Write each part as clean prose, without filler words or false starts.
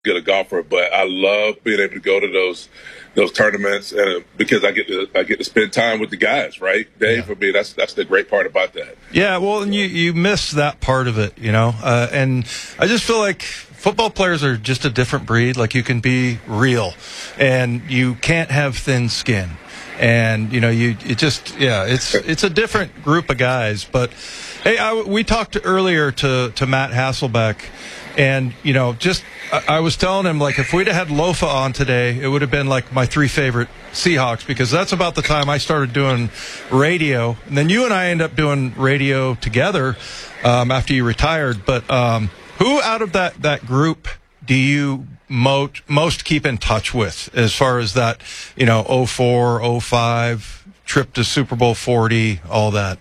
good a golfer, but I love being able to go to those tournaments, and because I get to spend time with the guys, right, Dave? Yeah. I mean, that's the great part about that. Yeah, well, and you miss that part of it, and I just feel like football players are just a different breed. Like, you can be real, and you can't have thin skin, and it's a different group of guys. But hey, we talked earlier to Matt Hasselbeck. And, I was telling him, like, if we'd have had Lofa on today, it would have been, like, my 3 favorite Seahawks, because that's about the time I started doing radio. And then you and I end up doing radio together after you retired. But who out of that group do you most keep in touch with as far as that, 04, 05, trip to Super Bowl 40, all that?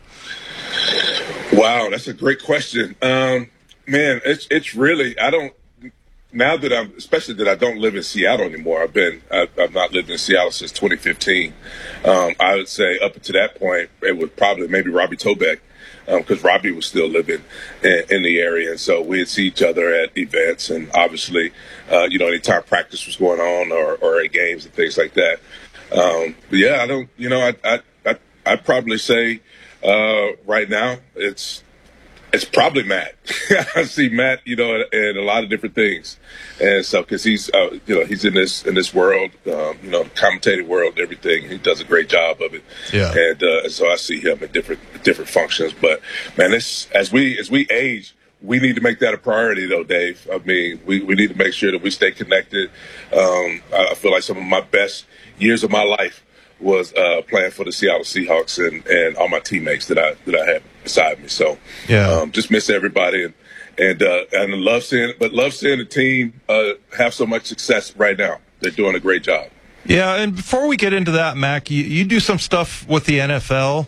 Wow, that's a great question. Man, it's really, now that especially that I don't live in Seattle anymore. I've not lived in Seattle since 2015. I would say up to that point, it was probably maybe Robbie Tobeck, because Robbie was still living in the area. And so we'd see each other at events, and obviously, anytime practice was going on or at games and things like that. But yeah, I'd probably say, right now it's probably Matt. I see Matt, in a lot of different things, and so because he's in this world, commentating world, and everything. He does a great job of it. Yeah. And so I see him in different functions. But man, as we age, we need to make that a priority, though, Dave. I mean, we need to make sure that we stay connected. I feel like some of my best years of my life was playing for the Seattle Seahawks and all my teammates that I had beside me. So just miss everybody and love seeing the team have so much success right now. They're doing a great job. Yeah, and before we get into that, Mac, you do some stuff with the NFL.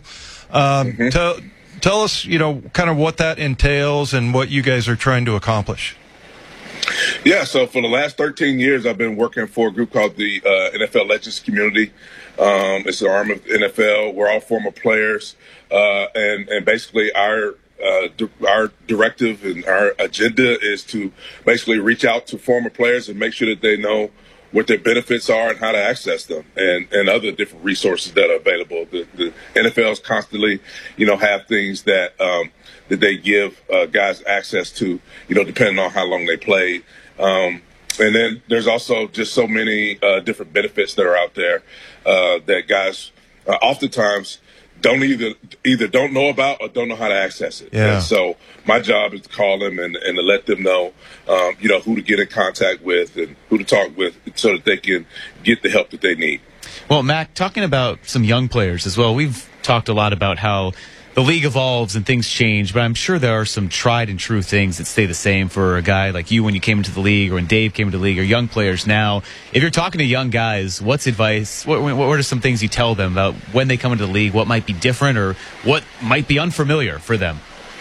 Tell us, kind of what that entails and what you guys are trying to accomplish. Yeah, so for the last 13 years, I've been working for a group called the NFL Legends Community. It's an arm of the NFL. We're all former players, and basically our directive and our agenda is to basically reach out to former players and make sure that they know what their benefits are and how to access them, and other different resources that are available. The NFL's constantly, have things that they give guys access to, depending on how long they played. And then there's also just so many different benefits that are out there that guys oftentimes either don't know about or don't know how to access it. Yeah. And so my job is to call them and to let them know, who to get in contact with and who to talk with so that they can get the help that they need. Well, Mac, talking about some young players as well, we've talked a lot about how the league evolves and things change, but I'm sure there are some tried and true things that stay the same for a guy like you when you came into the league, or when Dave came into the league, or young players now. If you're talking to young guys, what's advice? What are some things you tell them about when they come into the league? What might be different, or what might be unfamiliar for them?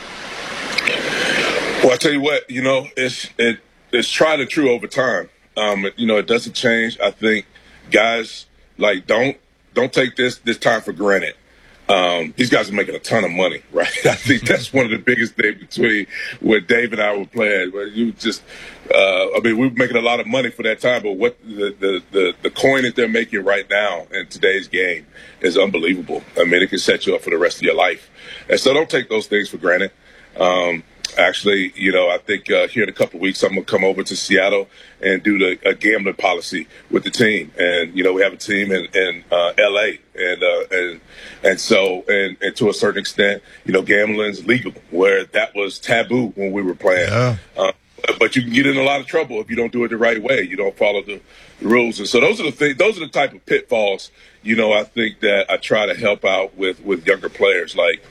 Well, I tell you what, it's tried and true over time. It doesn't change. I think guys don't take this time for granted. These guys are making a ton of money, right? I think that's one of the biggest things between when Dave and I were playing. Where we were making a lot of money for that time, but what the coin that they're making right now in today's game is unbelievable. I mean, it can set you up for the rest of your life. And so don't take those things for granted. Actually, I think here in a couple of weeks, I'm going to come over to Seattle and do a gambling policy with the team. And, we have a team in L.A. And so to a certain extent, gambling's legal, where that was taboo when we were playing. Yeah. But you can get in a lot of trouble if you don't do it the right way. You don't follow the rules. And so those are the type of pitfalls, I think that I try to help out with younger players. Like,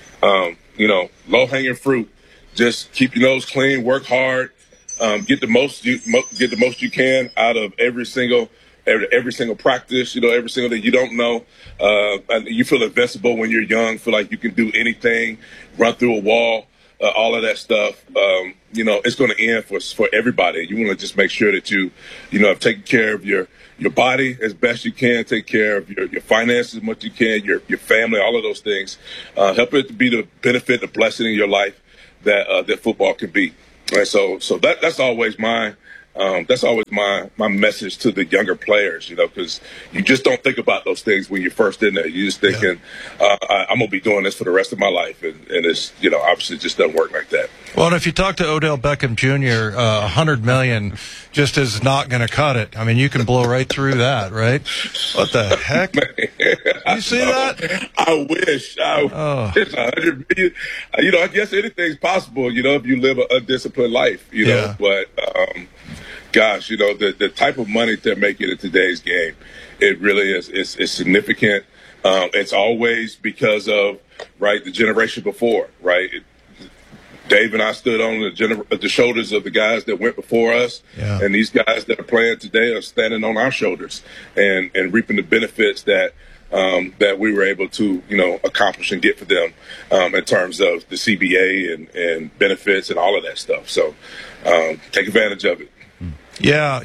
low-hanging fruit. Just keep your nose clean, work hard, get the most you can out of every single practice. Every single day. You don't know, and you feel invincible when you're young. Feel like you can do anything, run through a wall, all of that stuff. It's going to end for everybody. You want to just make sure that you have taken care of your body as best you can, take care of your finances as much as you can, your family, all of those things. Help it to be the benefit, the blessing in your life that football can be. And so that's always my That's always my message to the younger players, because you just don't think about those things when you're first in there. You're just thinking, I'm going to be doing this for the rest of my life. And it's, obviously just doesn't work like that. Well, and if you talk to Odell Beckham Jr., $100 million just is not going to cut it. I mean, you can blow right through that, right? What the heck? You see that? I wish. It's $100 million. I guess anything's possible, if you live an undisciplined life, But, gosh, the type of money they're making in today's game, it really is. It's significant. It's always because of, the generation before, right? Dave and I stood on the shoulders of the guys that went before us, and these guys that are playing today are standing on our shoulders and reaping the benefits that we were able to, accomplish and get for them in terms of the CBA and benefits and all of that stuff. So take advantage of it. Yeah,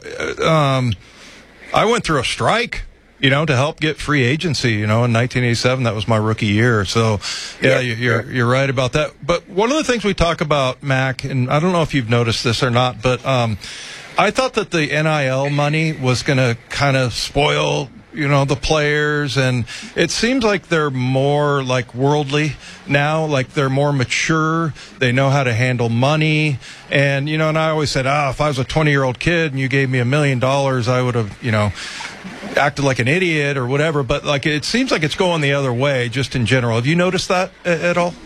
I went through a strike, to help get free agency, in 1987. That was my rookie year. So, you're right about that. But one of the things we talk about, Mac, and I don't know if you've noticed this or not, but I thought that the NIL money was going to kind of spoil the players, and it seems like they're more like worldly now, like they're more mature. They know how to handle money. And, and I always said, if I was a 20-year-old kid and you gave me $1 million, I would have, acted like an idiot or whatever. But it seems like it's going the other way just in general. Have you noticed that at all?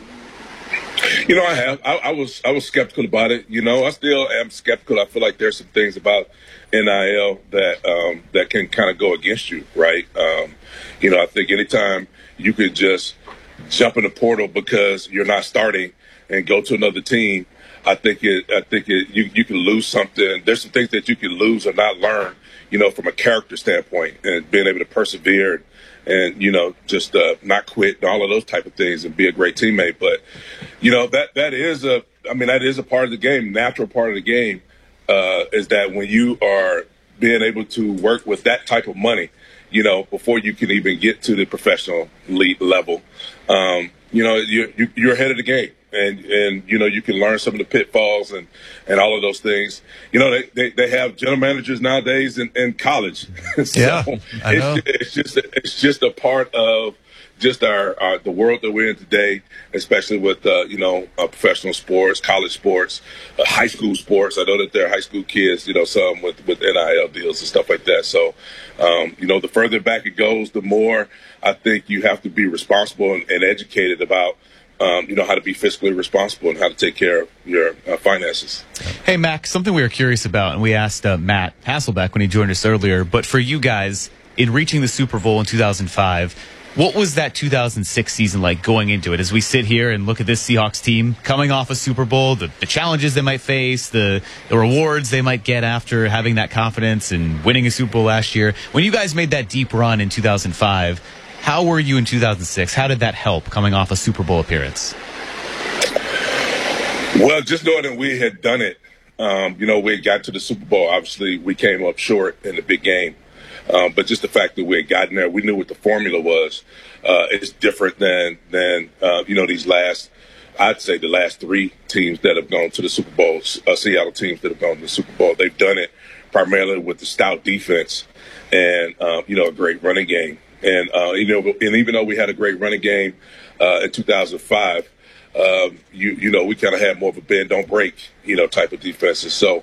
I have. I was skeptical about it. I still am skeptical. I feel like there's some things about NIL that can kind of go against you, right? I think anytime you could just jump in the portal because you're not starting and go to another team, I think you can lose something. There's some things that you can lose or not learn, from a character standpoint, and being able to persevere and just not quit and all of those type of things and be a great teammate. But that is a part of the game, natural part of the game, is that when you are being able to work with that type of money, before you can even get to the professional league level, you're ahead of the game. And you can learn some of the pitfalls and all of those things. They have general managers nowadays in college. So yeah, I know. It's just a part of just the world that we're in today, especially with professional sports, college sports, high school sports. I know that there are high school kids, some with NIL deals and stuff like that. So the further back it goes, the more I think you have to be responsible and educated about how to be fiscally responsible and how to take care of your finances. Hey, Mac, something we were curious about, and we asked Matt Hasselbeck when he joined us earlier, but for you guys, in reaching the Super Bowl in 2005, what was that 2006 season like going into it? As we sit here and look at this Seahawks team coming off a Super Bowl, the challenges they might face, the rewards they might get after having that confidence and winning a Super Bowl last year. When you guys made that deep run in 2005, how were you in 2006? How did that help coming off a Super Bowl appearance? Well, just knowing that we had done it, we had got to the Super Bowl. Obviously, we came up short in the big game. But just the fact that we had gotten there, we knew what the formula was. It's different than these the last three teams that have gone to the Super Bowl, Seattle teams that have gone to the Super Bowl. They've done it primarily with the stout defense and, a great running game. And even though we had a great running game in 2005, we kind of had more of a bend, don't break, type of defenses. So,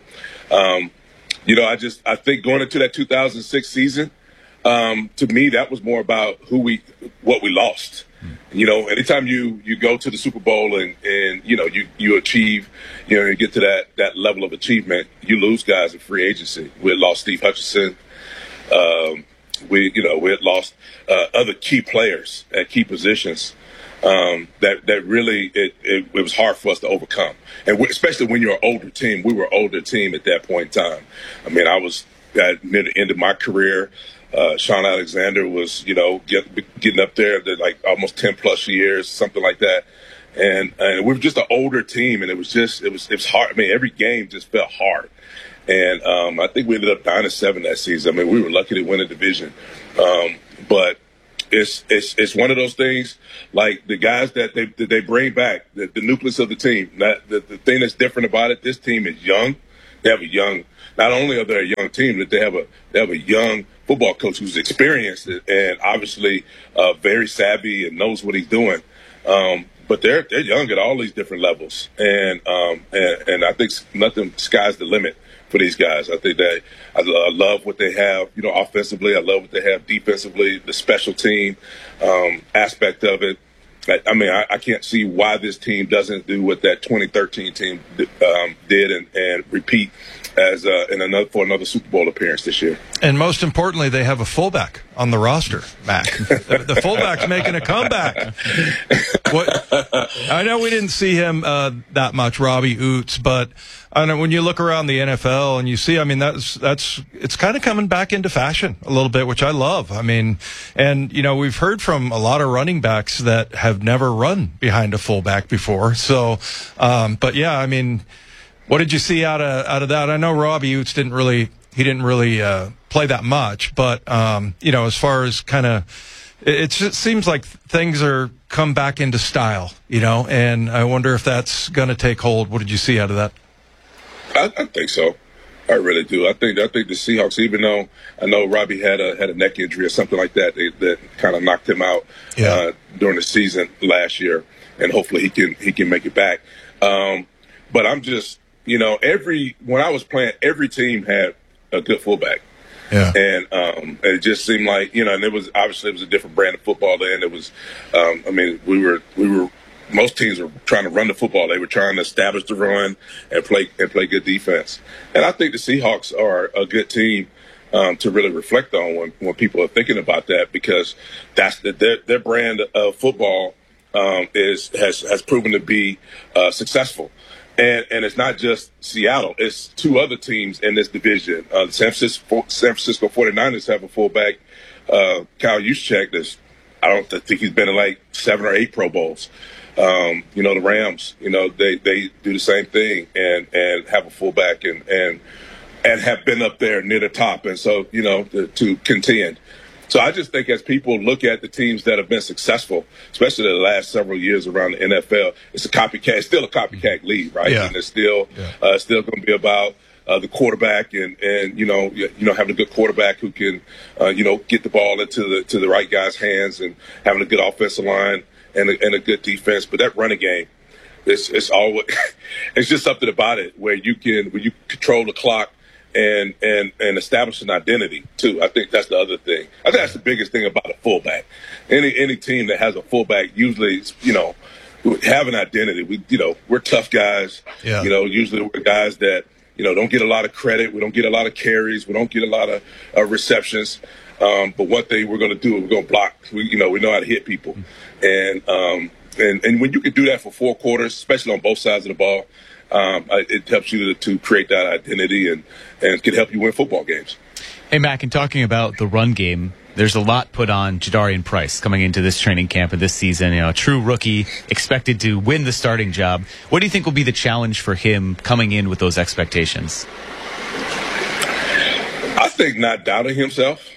I think going into that 2006 season, to me, that was more about what we lost. Anytime you go to the Super Bowl and you achieve, you get to that level of achievement, you lose guys in free agency. We had lost Steve Hutchinson. We had lost other key players at key positions that really it was hard for us to overcome, and especially when you're an older team. We were an older team at that point in time. I mean, I was near the end of my career. Sean Alexander was getting up there to like almost 10 plus years, something like that. And we were just an older team, and it was hard. I mean, every game just felt hard. And I think we ended up 9-7 that season. I mean, we were lucky to win a division. But it's one of those things, like the guys that they bring back, the nucleus of the team. The thing that's different about it, this team is young. They have a young not only are they a young team, that they have a young football coach who's experienced and obviously very savvy and knows what he's doing. But they're young at all these different levels, and I think sky's the limit for these guys. I think that I love what they have, offensively. I love what they have defensively, the special team aspect of it. I can't see why this team doesn't do what that 2013 team did and repeat as for another Super Bowl appearance this year. And most importantly, they have a fullback on the roster, Mac. The fullback's making a comeback. I know we didn't see him that much, Robbie Oots, but I know when you look around the NFL and you see, it's kind of coming back into fashion a little bit, which I love. We've heard from a lot of running backs that have never run behind a fullback before. So, what did you see out of that? I know Robbie Oots didn't really play that much, but as far as kind of, it just seems like things are come back into style, and I wonder if that's going to take hold. What did you see out of that? I think so. I really do. I think the Seahawks, even though I know Robbie had a neck injury or something like that kind of knocked him out during the season last year, and hopefully he can make it back. But I'm just, when I was playing, every team had a good fullback. Yeah. And it just seemed like, and it was a different brand of football then. It was, most teams were trying to run the football. They were trying to establish the run and play good defense. And I think the Seahawks are a good team to really reflect on when people are thinking about that, because that's their brand of football has proven to be successful. And it's not just Seattle. It's two other teams in this division. The San Francisco 49ers have a fullback, Kyle Juszczyk. I don't think he's been in like 7 or 8 Pro Bowls. The Rams, they do the same thing and have a fullback and have been up there near the top. And so, to contend. So I just think as people look at the teams that have been successful, especially the last several years around the NFL, it's still a copycat league, right? Yeah. And it's still going to be about the quarterback and having a good quarterback who can, get the ball into the right guy's hands, and having a good offensive line and a good defense. But that running game, it's always it's just something about it where you control the clock and establish an identity too. I think that's the other thing. I think that's the biggest thing about a fullback. Any team that has a fullback usually, have an identity. We're tough guys. Yeah. Usually we're guys that don't get a lot of credit. We don't get a lot of carries. We don't get a lot of receptions. But one thing we're going to do, we're going to block. We know how to hit people. And when you can do that for 4 quarters, especially on both sides of the ball, it helps you to create that identity and can help you win football games. Hey, Mac, in talking about the run game, there's a lot put on Jadarian Price coming into this training camp and this season. A true rookie expected to win the starting job. What do you think will be the challenge for him coming in with those expectations? I think not doubting himself.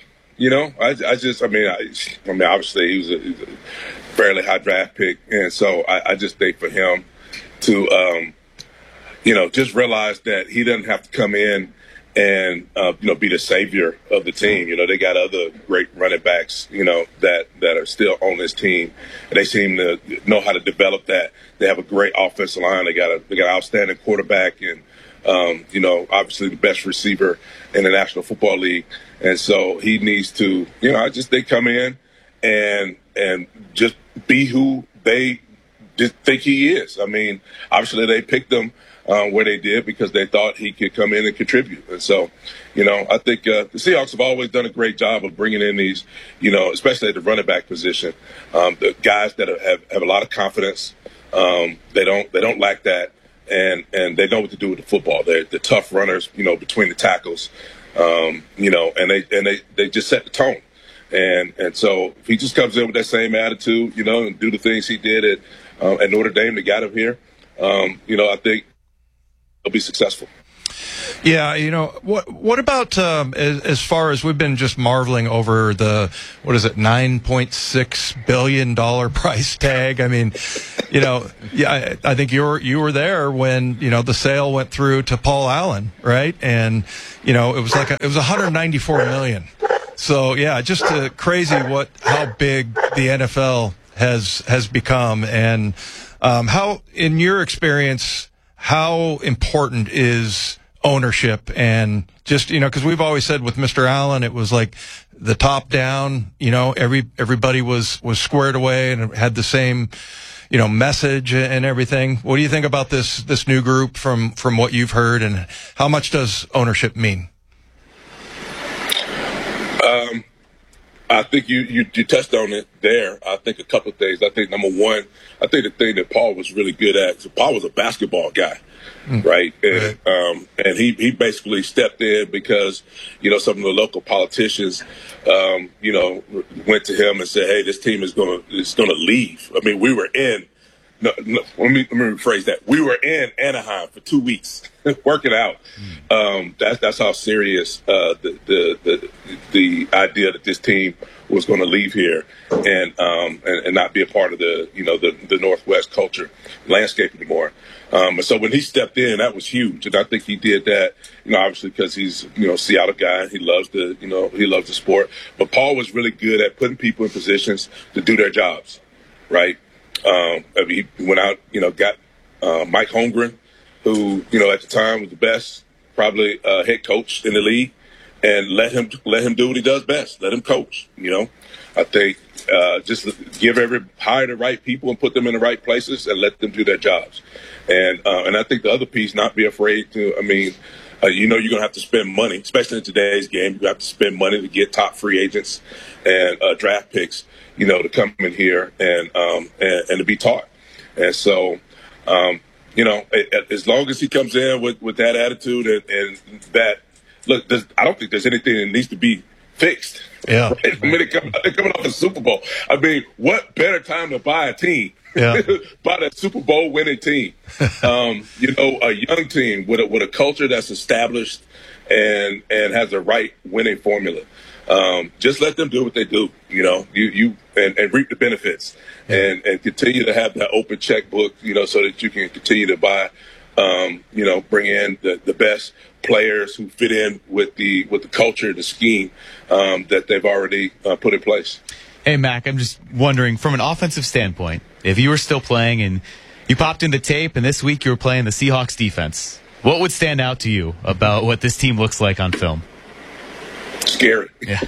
Obviously he was a fairly high draft pick, and so I just think for him to just realize that he doesn't have to come in and be the savior of the team. They got other great running backs, that are still on this team, and they seem to know how to develop that. They have a great offensive line. They got an outstanding quarterback, and obviously the best receiver in the National Football League. And so he needs to, I just think come in and just be who they just think he is. Obviously they picked him where they did because they thought he could come in and contribute. And so, I think the Seahawks have always done a great job of bringing in these, especially at the running back position, the guys that have a lot of confidence. They don't lack that, and they know what to do with the football. They're the tough runners, between the tackles, and they just set the tone. And so if he just comes in with that same attitude, and do the things he did at Notre Dame that got him here, I think he'll be successful. Yeah, what about as far as we've been just marveling over the $9.6 billion price tag? I mean, yeah, I think you were there when the sale went through to Paul Allen, right? And it was it was $194 million. So yeah, just crazy how big the NFL has become, and how, in your experience, how important is ownership? And just because we've always said with Mr. Allen, it was like the top down. Everybody was squared away and had the same message and everything. What do you think about this new group from what you've heard, and how much does ownership mean? I think you touched on it there. I think a couple of things. I think number one, I think the thing that Paul was really good at, so Paul was a basketball guy, right? And he basically stepped in because, some of the local politicians, went to him and said, hey, this team is gonna leave. I mean, we were in, no, let me rephrase that. We were in Anaheim for 2 weeks working out. That's how serious the idea that this team was going to leave here and not be a part of the Northwest culture landscape anymore. So when he stepped in, that was huge, and I think he did that, obviously because he's a Seattle guy. He loves the sport. But Paul was really good at putting people in positions to do their jobs, right? He went out, got Mike Holmgren, who at the time was the best, probably head coach in the league, and let him do what he does best. Let him coach. I think just hire the right people and put them in the right places and let them do their jobs. And I think the other piece, not be afraid to. I mean, you're going to have to spend money, especially in today's game. You have to spend money to get top free agents and draft picks, to come in here and to be taught. And so, as long as he comes in with that attitude and that, look, I don't think there's anything that needs to be fixed. Yeah. Right? I mean, they're coming off a Super Bowl. I mean, what better time to buy a team? Yeah. Buy a Super Bowl winning team. A young team with a culture that's established and has the right winning formula. Just let them do what they do, and reap the benefits, and continue to have that open checkbook, so that you can continue to buy, bring in the best players who fit in with the culture, the scheme that they've already put in place. Hey, Mac, I'm just wondering, from an offensive standpoint, if you were still playing and you popped in the tape and this week you were playing the Seahawks defense, what would stand out to you about what this team looks like on film? Scary. Yeah.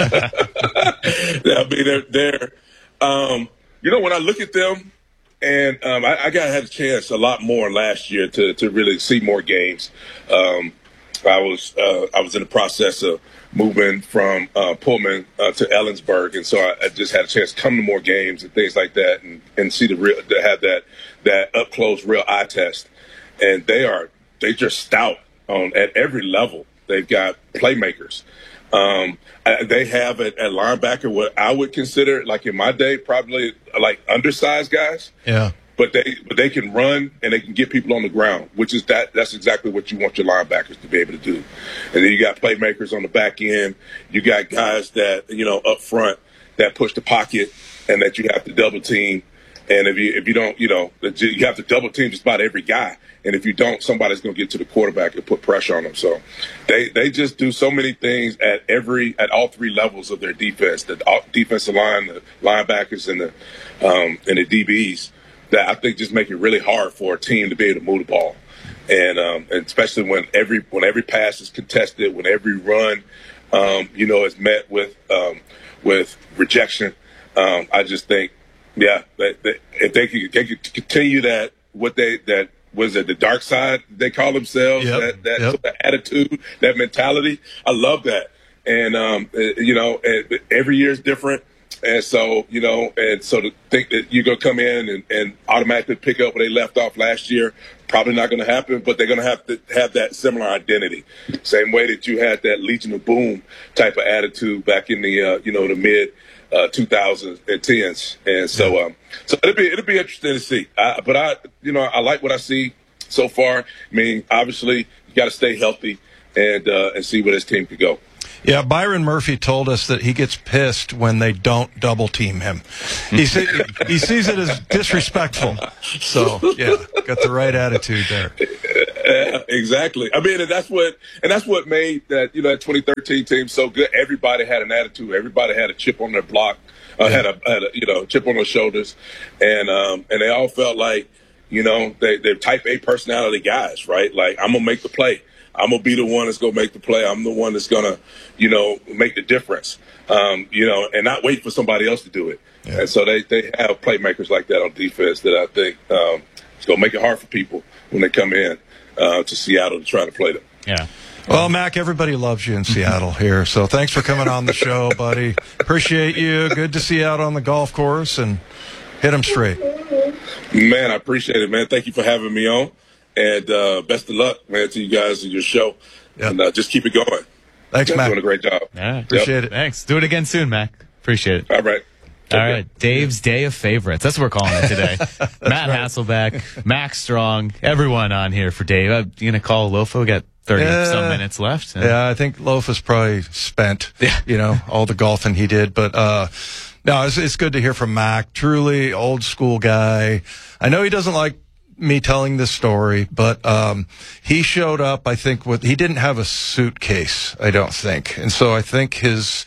I mean, they're when I look at them, and I had a chance a lot more last year to really see more games. I was in the process of moving from Pullman to Ellensburg, and so I just had a chance to come to more games and things like that, and see to have that up close real eye test. And they're just stout at every level. They've got playmakers. They have at linebacker what I would consider, like in my day, probably like undersized guys. Yeah. But they can run and they can get people on the ground, which is that's exactly what you want your linebackers to be able to do. And then you got playmakers on the back end. You got guys that up front that push the pocket and that you have to double team. And if you don't, you have to double team just about every guy. And if you don't, somebody's going to get to the quarterback and put pressure on them. So they just do so many things at all three levels of their defense, the defensive line, the linebackers, and the DBs, that I think just make it really hard for a team to be able to move the ball. And especially when every pass is contested, when every run, is met with rejection. I just think, if they could continue that was it the dark side they call themselves, Yep. that sort of attitude, that mentality. I love that. And and every year is different. And so, to think that you're going to come in and automatically pick up where they left off last year, probably not going to happen, but they're going to have that similar identity. Same way that you had that Legion of Boom type of attitude back in the, the mid 2010s. And so it'll be interesting to see. But I like what I see. so far. I mean, obviously, you got to stay healthy and see where this team could go. Yeah, Byron Murphy told us that he gets pissed when they don't double team him. He sees it as disrespectful. So, yeah, got the right attitude there. Exactly. I mean, and that's what made that 2013 team so good. Everybody had an attitude. Everybody had a chip on their block. Had a chip on their shoulders, and they all felt like they're type A personality guys, right? Like, I'm gonna make the play. I'm gonna be the one that's gonna make the play. I'm the one that's gonna make the difference. And not wait for somebody else to do it. Yeah. And so they have playmakers like that on defense that I think it's gonna make it hard for people when they come in to Seattle to try to play them. Yeah. Well, Mac, everybody loves you in Seattle here, so thanks for coming on the show, buddy. Appreciate you. Good to see you out on the golf course, and hit them straight. Man, I appreciate it, man. Thank you for having me on, and best of luck, man, to you guys and your show. Yep. And just keep it going. Thanks, Mac. Doing a great job. Yeah, appreciate it. Thanks. Do it again soon, Mac. Appreciate it. All right. All right, Dave's Day of Favorites. That's what we're calling it today. Matt Hasselbeck, Max Strong, everyone on here for Dave. You going to call Lofa? We got 30-some minutes left. Yeah, I think Lofa's probably spent, all the golfing he did. But no, it's good to hear from Mac. Truly old school guy. I know he doesn't like me telling this story, but he showed up, I think, he didn't have a suitcase, I don't think. And so I think his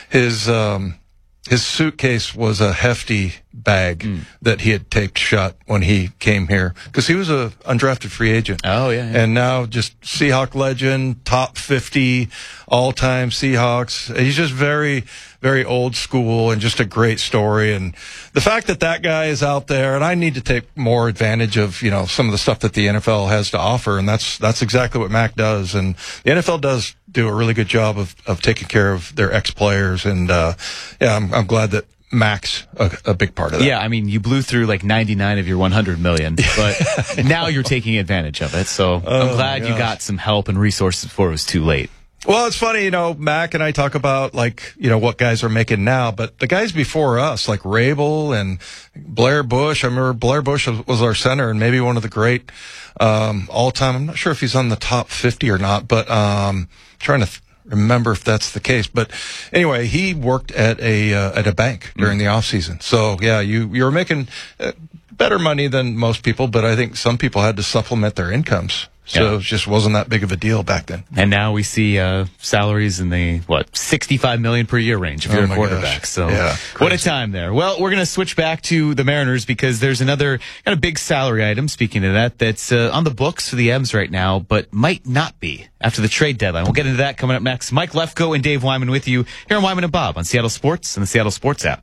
suitcase was a hefty bag that he had taped shut when he came here, because he was a undrafted free agent. Oh, yeah. And now just Seahawk legend, top 50 all-time Seahawks. He's just very, very old school and just a great story. And the fact that guy is out there, and I need to take more advantage of, some of the stuff that the NFL has to offer. And that's exactly what Mac does. And the NFL does do a really good job of taking care of their ex-players. And, I'm glad that Mac's a big part of that. Yeah, I mean, you blew through like 99 of your 100 million, but now you're taking advantage of it. So I'm glad you got some help and resources before it was too late. Well, it's funny, Mac and I talk about what guys are making now, but the guys before us, like Rabel and Blair Bush. I remember Blair Bush was our center and maybe one of the great all-time. I'm not sure if he's on the top 50 or not, but trying to remember if that's the case. But anyway, he worked at a bank during the off season. So yeah, you were making better money than most people, but I think some people had to supplement their incomes. So it just wasn't that big of a deal back then. And now we see salaries in the, $65 million per year range if you're a quarterback. Gosh. So what a time there. Well, we're going to switch back to the Mariners because there's another kind of big salary item, speaking of that's on the books for the M's right now, but might not be after the trade deadline. We'll get into that coming up next. Mike Lefko and Dave Wyman with you here on Wyman and Bob on Seattle Sports and the Seattle Sports app.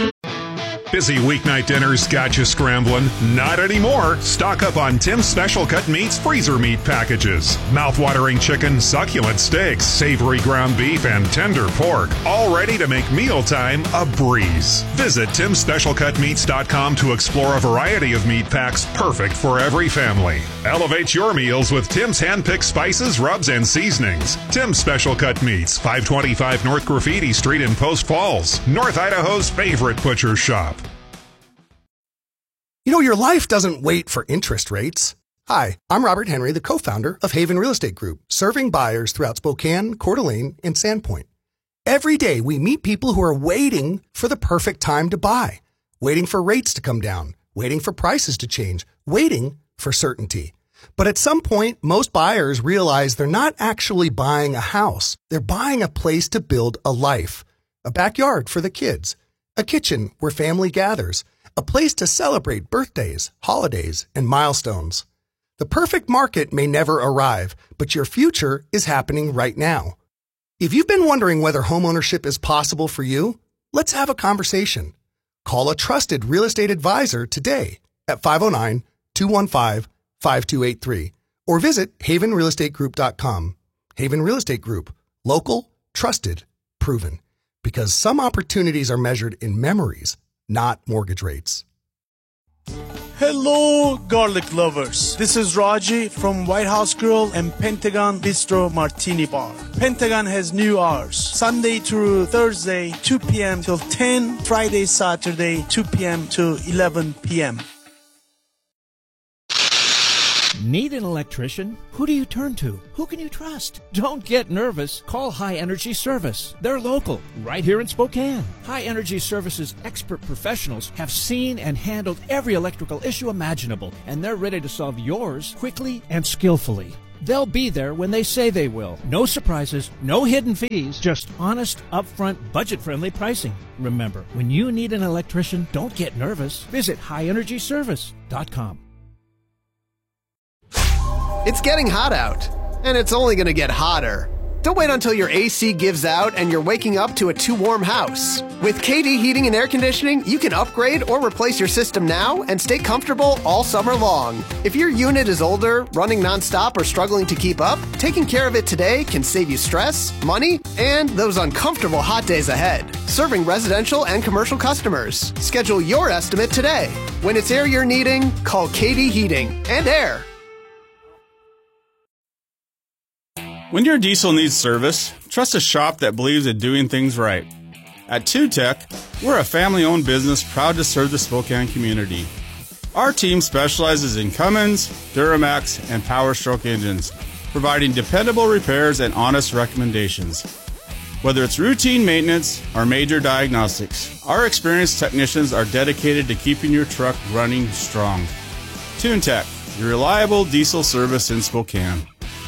Busy weeknight dinners got you scrambling? Not anymore. Stock up on Tim's Special Cut Meats freezer meat packages. Mouth-watering chicken, succulent steaks, savory ground beef, and tender pork. All ready to make mealtime a breeze. Visit TimSpecialCutMeats.com to explore a variety of meat packs perfect for every family. Elevate your meals with Tim's hand-picked spices, rubs, and seasonings. Tim's Special Cut Meats, 525 North Graffiti Street in Post Falls, North Idaho's favorite butcher shop. Your life doesn't wait for interest rates. Hi, I'm Robert Henry, the co-founder of Haven Real Estate Group, serving buyers throughout Spokane, Coeur d'Alene, and Sandpoint. Every day, we meet people who are waiting for the perfect time to buy, waiting for rates to come down, waiting for prices to change, waiting for certainty. But at some point, most buyers realize they're not actually buying a house. They're buying a place to build a life, a backyard for the kids, a kitchen where family gathers, a place to celebrate birthdays, holidays, and milestones. The perfect market may never arrive, but your future is happening right now. If you've been wondering whether homeownership is possible for you, let's have a conversation. Call a trusted real estate advisor today at 509-215-5283 or visit havenrealestategroup.com. Haven Real Estate Group. Local, trusted, proven. Because some opportunities are measured in memories, not mortgage rates. Hello, garlic lovers. This is Raji from White House Grill and Pentagon Bistro Martini Bar. Pentagon has new hours. Sunday through Thursday, 2 p.m. till 10. Friday, Saturday, 2 p.m. to 11 p.m. Need an electrician? Who do you turn to? Who can you trust? Don't get nervous. Call High Energy Service. They're local, right here in Spokane. High Energy Service's expert professionals have seen and handled every electrical issue imaginable, and they're ready to solve yours quickly and skillfully. They'll be there when they say they will. No surprises, no hidden fees, just honest, upfront, budget-friendly pricing. Remember, when you need an electrician, don't get nervous. Visit highenergyservice.com. It's getting hot out, and it's only going to get hotter. Don't wait until your AC gives out and you're waking up to a too warm house. With KD Heating and Air Conditioning, you can upgrade or replace your system now and stay comfortable all summer long. If your unit is older, running nonstop, or struggling to keep up, taking care of it today can save you stress, money, and those uncomfortable hot days ahead. Serving residential and commercial customers. Schedule your estimate today. When it's air you're needing, call KD Heating and Air. When your diesel needs service, trust a shop that believes in doing things right. At TuTech, we're a family-owned business proud to serve the Spokane community. Our team specializes in Cummins, Duramax, and Power Stroke engines, providing dependable repairs and honest recommendations. Whether it's routine maintenance or major diagnostics, our experienced technicians are dedicated to keeping your truck running strong. TuTech, your reliable diesel service in Spokane.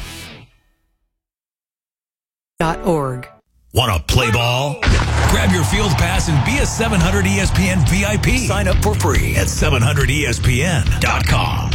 .org. Want to play ball? Grab your field pass and be a 700 ESPN VIP. Sign up for free at 700ESPN.com.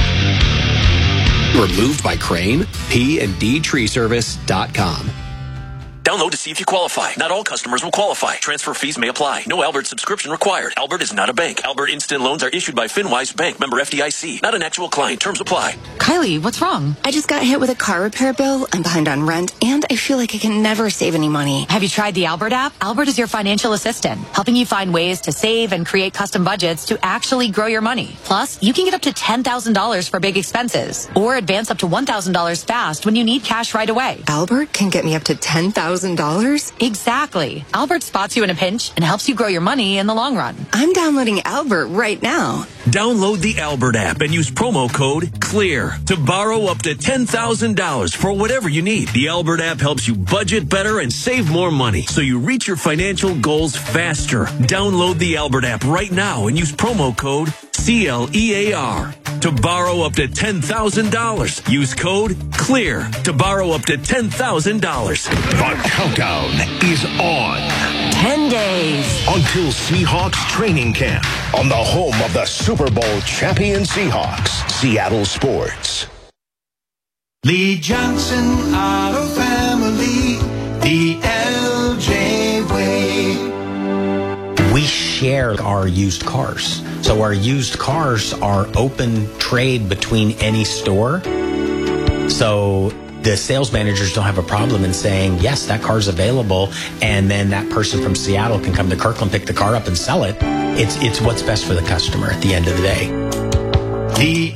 Removed by Crane, P&DTreeService.com. Download to see if you qualify. Not all customers will qualify. Transfer fees may apply. No Albert subscription required. Albert is not a bank. Albert Instant Loans are issued by FinWise Bank, member FDIC. Not an actual client. Terms apply. Kylie, what's wrong? I just got hit with a car repair bill. I'm behind on rent, and I feel like I can never save any money. Have you tried the Albert app? Albert is your financial assistant, helping you find ways to save and create custom budgets to actually grow your money. Plus, you can get up to $10,000 for big expenses, or advance up to $1,000 fast when you need cash right away. Albert can get me up to $10,000? Exactly. Albert spots you in a pinch and helps you grow your money in the long run. I'm downloading Albert right now. Download the Albert app and use promo code CLEAR to borrow up to $10,000 for whatever you need. The Albert app helps you budget better and save more money so you reach your financial goals faster. Download the Albert app right now and use promo code CLEAR to borrow up to $10,000. Use code CLEAR to borrow up to $10,000. The countdown is on. 10 days. Until Seahawks training camp on the home of the Super Bowl champion Seahawks, Seattle Sports. Lee Johnson Auto Family, the LJ way. We share our used cars. So our used cars are open trade between any store. So the sales managers don't have a problem in saying, yes, that car's available, and then that person from Seattle can come to Kirkland, pick the car up and sell it. It's what's best for the customer at the end of the day. The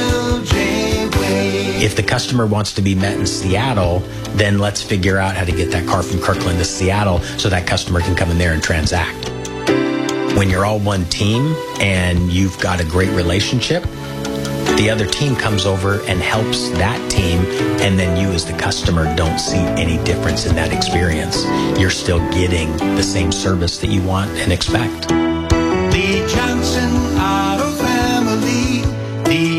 LJ way. If the customer wants to be met in Seattle, then let's figure out how to get that car from Kirkland to Seattle so that customer can come in there and transact. When you're all one team and you've got a great relationship, the other team comes over and helps that team, and then you as the customer don't see any difference in that experience. You're still getting the same service that you want and expect. Lee Johnson Auto Family, the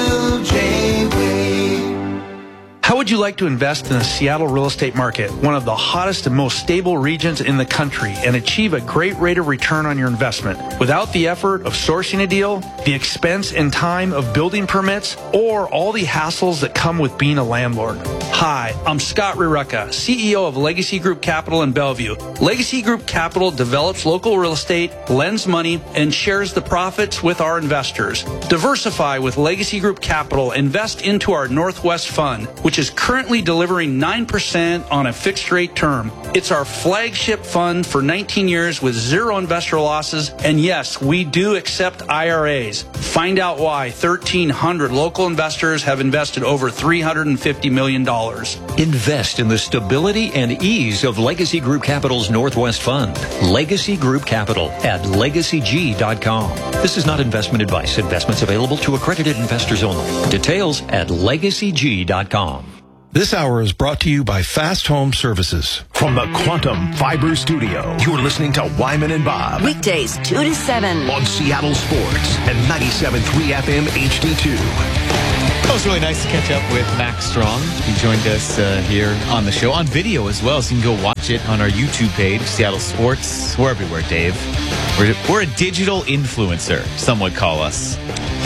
LJ way. How would you like to invest in the Seattle real estate market, one of the hottest and most stable regions in the country, and achieve a great rate of return on your investment without the effort of sourcing a deal, the expense and time of building permits, or all the hassles that come with being a landlord? Hi, I'm Scott Rireka, CEO of Legacy Group Capital in Bellevue. Legacy Group Capital develops local real estate, lends money, and shares the profits with our investors. Diversify with Legacy Group Capital. Invest into our Northwest Fund, which is currently delivering 9% on a fixed rate term. It's our flagship fund for 19 years with zero investor losses. And yes, we do accept IRAs. Find out why 1,300 local investors have invested over $350 million. Invest in the stability and ease of Legacy Group Capital's Northwest Fund. Legacy Group Capital at LegacyG.com. This is not investment advice. Investments available to accredited investors only. Details at LegacyG.com. This hour is brought to you by Fast Home Services. From the Quantum Fiber Studio, you're listening to Wyman and Bob. Weekdays 2 to 7. On Seattle Sports and 97.3 FM HD2. It was really nice to catch up with Max Strong. He joined us here on the show, on video as well, so you can go watch it on our YouTube page, Seattle Sports. We're everywhere, Dave. We're a digital influencer, some would call us.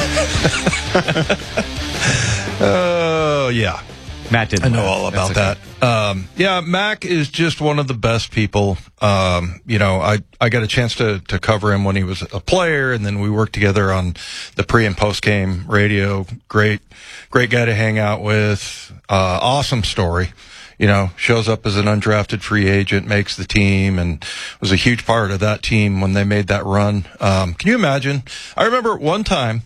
Oh, yeah. Matt didn't. I know all about that. Yeah, Mac is just one of the best people. You know, I got a chance to cover him when he was a player, and then we worked together on the pre and post game radio. Great guy to hang out with. Awesome story. You know, shows up as an undrafted free agent, makes the team, and was a huge part of that team when they made that run. Can you imagine? I remember one time,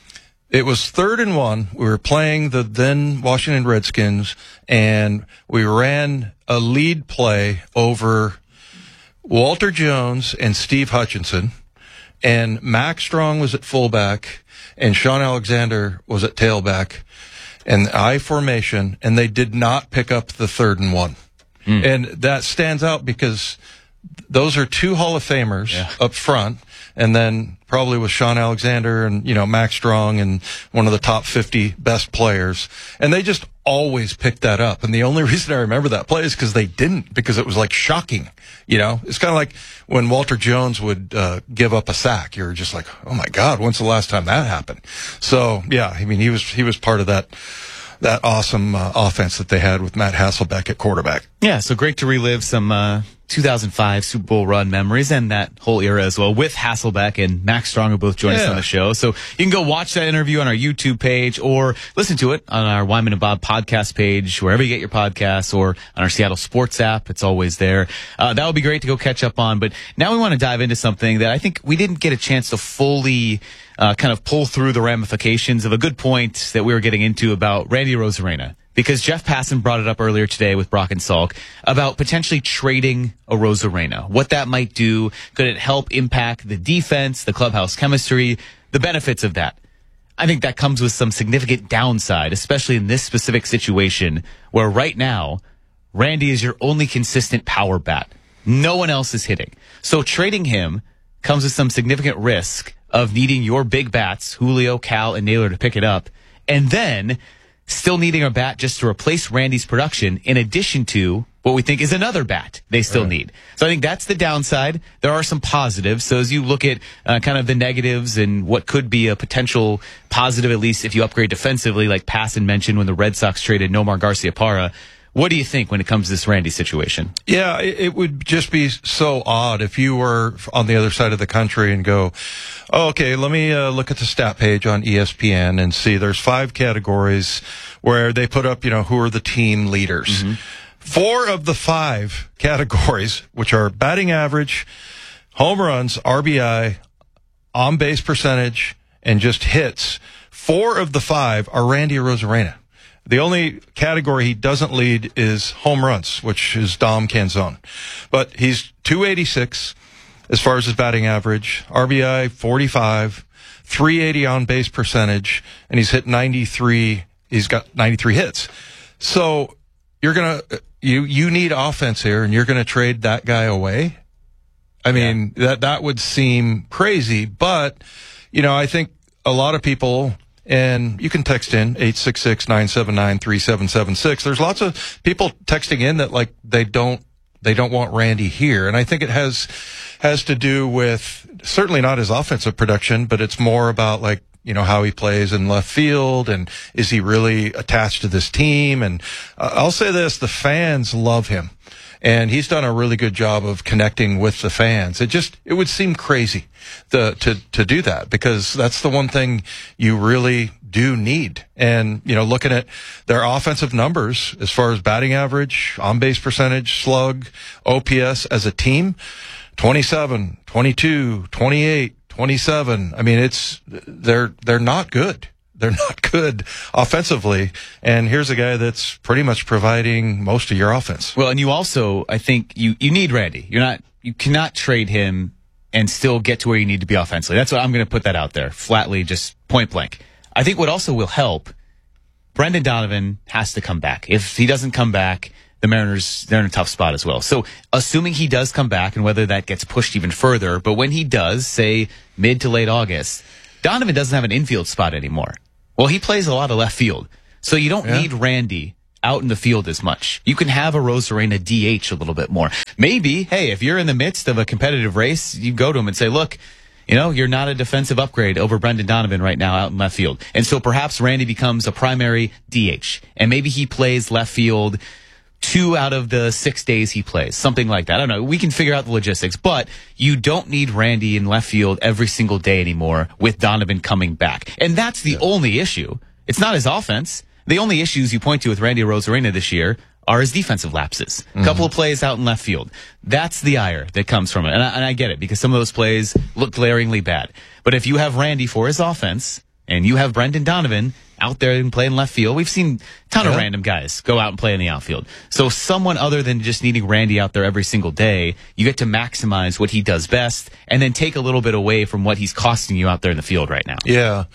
it was 3rd and 1. We were playing the then Washington Redskins, and we ran a lead play over Walter Jones and Steve Hutchinson, and Max Strong was at fullback, and Sean Alexander was at tailback, and I formation, and they did not pick up the 3rd and 1. And that stands out because those are two Hall of Famers up front, and then probably with Sean Alexander and, you know, Max Strong and one of the top 50 best players. And they just always picked that up. And the only reason I remember that play is because they didn't, because it was like shocking. You know, it's kind of like when Walter Jones would give up a sack. You're just like, oh my God, when's the last time that happened? So yeah, I mean, he was part of that awesome offense that they had with Matt Hasselbeck at quarterback. Yeah, so great to relive some 2005 Super Bowl run memories and that whole era as well with Hasselbeck and Max Strong who both joined us on the show. So you can go watch that interview on our YouTube page or listen to it on our Wyman and Bob podcast page, wherever you get your podcasts, or on our Seattle Sports app. It's always there. That would be great to go catch up on. But now we want to dive into something that I think we didn't get a chance to fully kind of pull through the ramifications of a good point that we were getting into about Randy Arozarena. Because Jeff Passan brought it up earlier today with Brock and Salk about potentially trading Arozarena. What that might do. Could it help impact the defense, the clubhouse chemistry, the benefits of that? I think that comes with some significant downside, especially in this specific situation where right now, Randy is your only consistent power bat. No one else is hitting. So trading him comes with some significant risk of needing your big bats, Julio, Cal, and Naylor, to pick it up. And then still needing a bat just to replace Randy's production in addition to what we think is another bat they still need. So I think that's the downside. There are some positives. So as you look at kind of the negatives and what could be a potential positive, at least if you upgrade defensively, like Passan mentioned when the Red Sox traded Nomar Garciaparra, what do you think when it comes to this Randy situation? Yeah, it would just be so odd if you were on the other side of the country and go, oh, okay, let me look at the stat page on ESPN and see there's 5 categories where they put up, you know, who are the team leaders. 4 of the 5 categories, which are batting average, home runs, RBI, on-base percentage, and just hits, 4 of the 5 are Randy Arozarena. The only category he doesn't lead is home runs, which is Dom Canzone. But he's 286 as far as his batting average, RBI 45, 380 on base percentage, and he's hit 93. He's got 93 hits. So you're you need offense here, and you're gonna trade that guy away. I mean, that would seem crazy, but you know, I think a lot of people. And you can text in 866-979-3776. There's lots of people texting in that like they don't want Randy here. And I think it has to do with certainly not his offensive production, but it's more about like, you know, how he plays in left field and is he really attached to this team? And I'll say this, the fans love him. and he's done a really good job of connecting with the fans. It would seem crazy to do that, because that's the one thing you really do need. And, looking at their offensive numbers as far as batting average, on-base percentage, slug, OPS as a team, 27, 22, 28, 27. I mean, they're not good. They're not good offensively. And here's a guy that's pretty much providing most of your offense. Well, and you also, I think you need Randy. You cannot trade him and still get to where you need to be offensively. That's what I'm going to put that out there, flatly, just point blank. I think what also will help, Brendan Donovan has to come back. If he doesn't come back, the Mariners, they're in a tough spot as well. So assuming he does come back, and whether that gets pushed even further, but when he does, say mid to late August, Donovan doesn't have an infield spot anymore. Well, he plays a lot of left field. So you don't need Randy out in the field as much. You can have Arozarena DH a little bit more. Maybe, hey, if you're in the midst of a competitive race, you go to him and say, look, you're not a defensive upgrade over Brendan Donovan right now out in left field. And so perhaps Randy becomes a primary DH. And maybe he plays left field 2 out of the 6 days he plays. Something like that. I don't know. We can figure out the logistics. But you don't need Randy in left field every single day anymore with Donovan coming back. And that's the only issue. It's not his offense. The only issues you point to with Randy Arozarena this year are his defensive lapses. A couple of plays out in left field. That's the ire that comes from it. And I get it, because some of those plays look glaringly bad. But if you have Randy for his offense, and you have Brendan Donovan out there and playing left field, we've seen a ton of random guys go out and play in the outfield. So someone other than just needing Randy out there every single day, you get to maximize what he does best, and then take a little bit away from what he's costing you out there in the field right now. Yeah.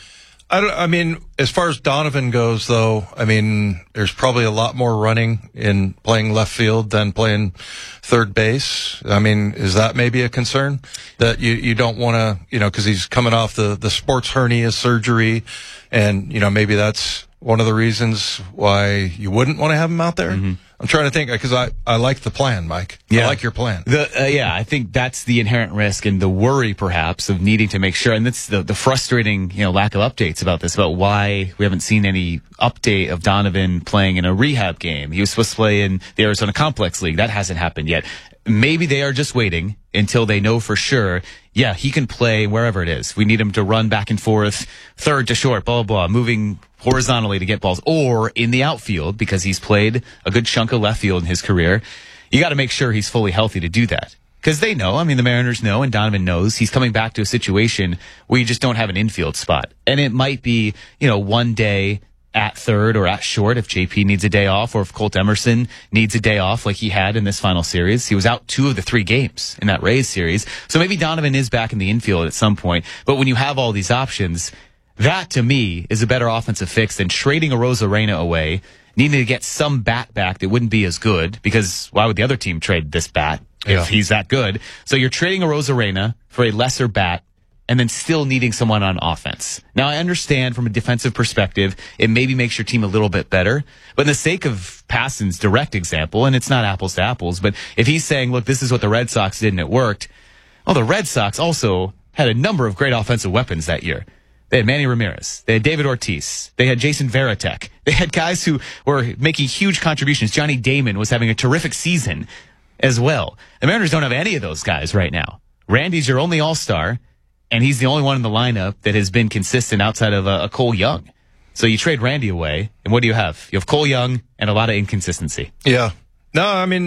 I mean, as far as Donovan goes, though, there's probably a lot more running in playing left field than playing third base. Is that maybe a concern that you don't want to, because he's coming off the sports hernia surgery, and, maybe that's one of the reasons why you wouldn't want to have him out there? Mm-hmm. I'm trying to think, because I like the plan, Mike. Yeah. I like your plan. I think that's the inherent risk and the worry, perhaps, of needing to make sure. And that's the frustrating, lack of updates about this, about why we haven't seen any update of Donovan playing in a rehab game. He was supposed to play in the Arizona Complex League. That hasn't happened yet. Maybe they are just waiting until they know for sure, he can play wherever it is. We need him to run back and forth, third to short, blah, blah, blah, moving horizontally to get balls, or in the outfield, because he's played a good chunk of left field in his career. You got to make sure he's fully healthy to do that. Because they know, the Mariners know, and Donovan knows, he's coming back to a situation where you just don't have an infield spot. And it might be, one day at third or at short if JP needs a day off, or if Colt Emerson needs a day off like he had in this final series. He was out 2 of the 3 games in that Rays series. So maybe Donovan is back in the infield at some point. But when you have all these options, that to me is a better offensive fix than trading Arozarena away, needing to get some bat back that wouldn't be as good, because why would the other team trade this bat if he's that good? So you're trading Arozarena for a lesser bat, and then still needing someone on offense. Now, I understand from a defensive perspective, it maybe makes your team a little bit better. But in the sake of Passan's direct example, and it's not apples to apples, but if he's saying, look, this is what the Red Sox did and it worked, well, the Red Sox also had a number of great offensive weapons that year. They had Manny Ramirez. They had David Ortiz. They had Jason Varitek. They had guys who were making huge contributions. Johnny Damon was having a terrific season as well. The Mariners don't have any of those guys right now. Randy's your only all-star, and he's the only one in the lineup that has been consistent outside of a Cole Young. So you trade Randy away, and what do you have? You have Cole Young and a lot of inconsistency. Yeah. No,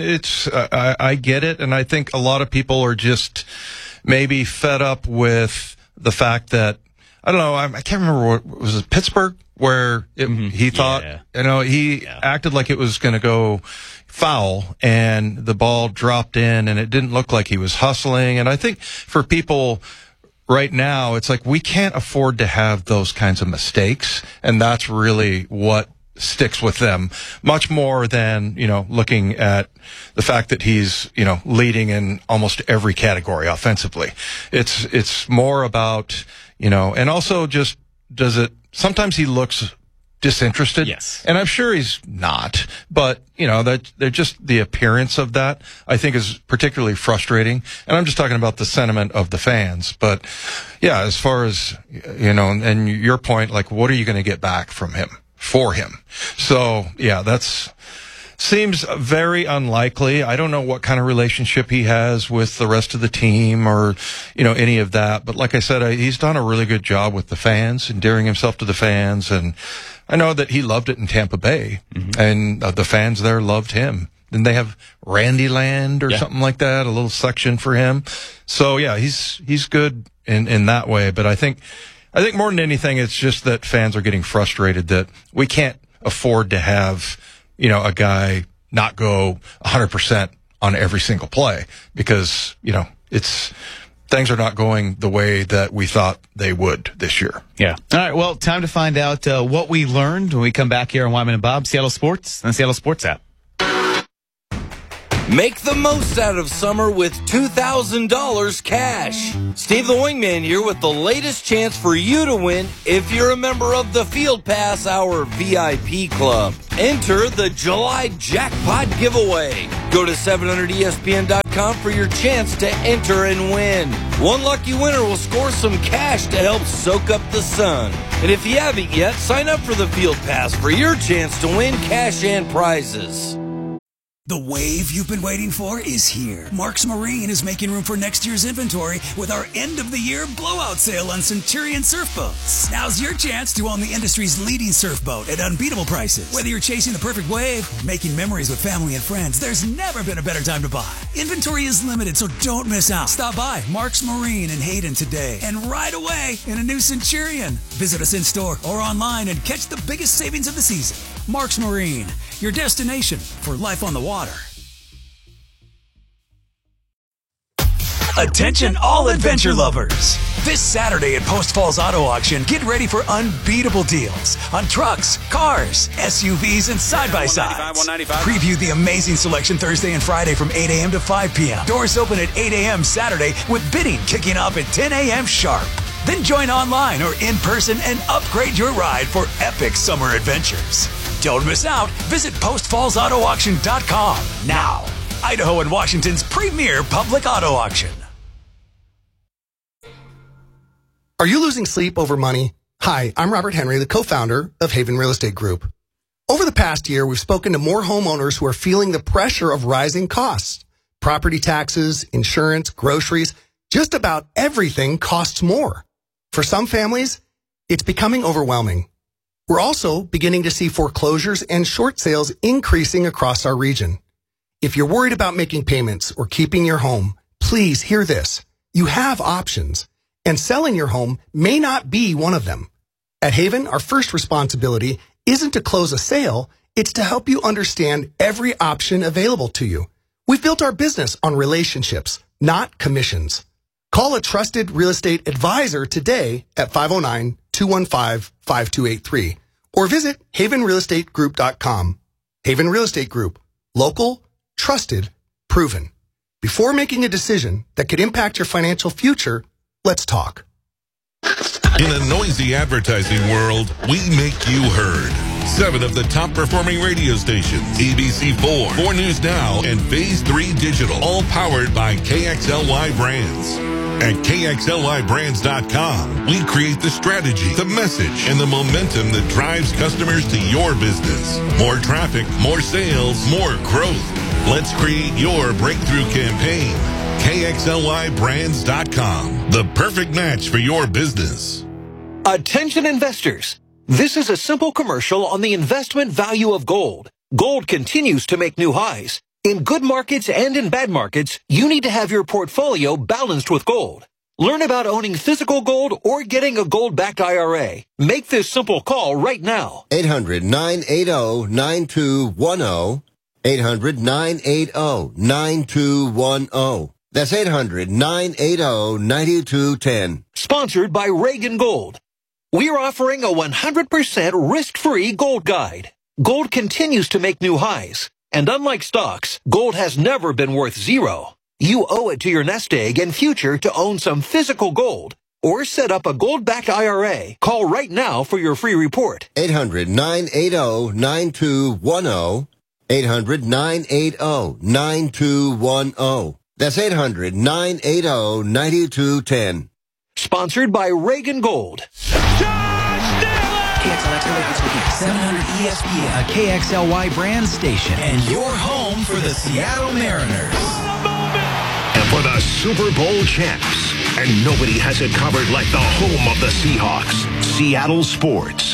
I get it, and I think a lot of people are just maybe fed up with the fact that, I don't know, I can't remember what was it, Pittsburgh, where he thought, he acted like it was going to go foul, and the ball dropped in, and it didn't look like he was hustling. And I think for people right now, it's like we can't afford to have those kinds of mistakes, and that's really what sticks with them much more than, looking at the fact that he's, leading in almost every category offensively. It's more about, and also just sometimes he looks disinterested. Yes. And I'm sure he's not, but that they're just the appearance of that, I think, is particularly frustrating. And I'm just talking about the sentiment of the fans. But yeah, as far as, and your point, like, what are you going to get back from him, for him? So yeah, that's seems very unlikely. I don't know what kind of relationship he has with the rest of the team or, any of that. But like I said, he's done a really good job with the fans, endearing himself to the fans. And I know that he loved it in Tampa Bay, and the fans there loved him. And they have Randy Land or something like that, a little section for him. So yeah, he's good in that way. But I think more than anything, it's just that fans are getting frustrated that we can't afford to have, a guy not go 100% on every single play because, things are not going the way that we thought they would this year. Yeah. All right. Well, time to find out what we learned when we come back here on Wyman and Bob, Seattle Sports, and the Seattle Sports app. Make the most out of summer with $2,000 cash. Steve the Wingman here with the latest chance for you to win if you're a member of the Field Pass Hour VIP Club. Enter the July Jackpot Giveaway. Go to 700ESPN.com for your chance to enter and win. One lucky winner will score some cash to help soak up the sun. And if you haven't yet, sign up for the Field Pass for your chance to win cash and prizes. The wave you've been waiting for is here. Marks Marine is making room for next year's inventory with our end-of-the-year blowout sale on Centurion surf boats. Now's your chance to own the industry's leading surf boat at unbeatable prices. Whether you're chasing the perfect wave or making memories with family and friends, there's never been a better time to buy. Inventory is limited, so don't miss out. Stop by Marks Marine in Hayden today and ride away in a new Centurion. Visit us in-store or online and catch the biggest savings of the season. Marks Marine, your destination for life on the water. Attention all adventure lovers. This Saturday at Post Falls Auto Auction, get ready for unbeatable deals on trucks, cars, SUVs, and side-by-sides. Preview the amazing selection Thursday and Friday from 8 a.m. to 5 p.m. Doors open at 8 a.m. Saturday with bidding kicking off at 10 a.m. sharp. Then join online or in person and upgrade your ride for epic summer adventures. Don't miss out. Visit postfallsautoauction.com now. Idaho and Washington's premier public auto auction. Are you losing sleep over money? Hi, I'm Robert Henry, the co-founder of Haven Real Estate Group. Over the past year, we've spoken to more homeowners who are feeling the pressure of rising costs. Property taxes, insurance, groceries, just about everything costs more. For some families, it's becoming overwhelming. We're also beginning to see foreclosures and short sales increasing across our region. If you're worried about making payments or keeping your home, please hear this. You have options, and selling your home may not be one of them. At Haven, our first responsibility isn't to close a sale, it's to help you understand every option available to you. We've built our business on relationships, not commissions. Call a trusted real estate advisor today at 509-215-5283 or visit havenrealestategroup.com. Haven Real Estate Group. Local, trusted, proven. Before making a decision that could impact your financial future, let's talk. In a noisy advertising world, we make you heard. 7 of the top performing radio stations, ABC4, 4 News Now, and Phase 3 Digital, all powered by KXLY Brands. At KXLYBrands.com, we create the strategy, the message, and the momentum that drives customers to your business. More traffic, more sales, more growth. Let's create your breakthrough campaign. KXLYBrands.com, the perfect match for your business. Attention investors. This is a simple commercial on the investment value of gold. Gold continues to make new highs. In good markets and in bad markets, you need to have your portfolio balanced with gold. Learn about owning physical gold or getting a gold-backed IRA. Make this simple call right now. 800-980-9210. 800-980-9210. That's 800-980-9210. Sponsored by Reagan Gold. We're offering a 100% risk-free gold guide. Gold continues to make new highs. And unlike stocks, gold has never been worth zero. You owe it to your nest egg and future to own some physical gold. Or set up a gold-backed IRA. Call right now for your free report. 800-980-9210. 800-980-9210. That's 800-980-9210. Sponsored by Reagan Gold. Josh Dillon! 700 ESPN, a KXLY brand station, and your home for the Seattle Mariners. And for the Super Bowl champs. And nobody has it covered like the home of the Seahawks. Seattle Sports.